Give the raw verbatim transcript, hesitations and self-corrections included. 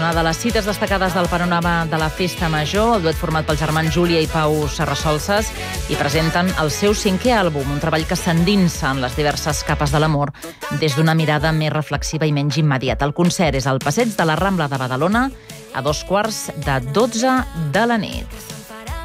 una de les cites destacades del panorama de la Festa Major, el duet format pels germans Júlia i Pau Serrasolses, i presenten el seu cinquè àlbum, un treball que s'endinsa en les diverses capes de l'amor des d'una mirada més reflexiva i menys immediata. El concert és al Passeig de la Rambla de Badalona a dos quarts de dotze de la nit.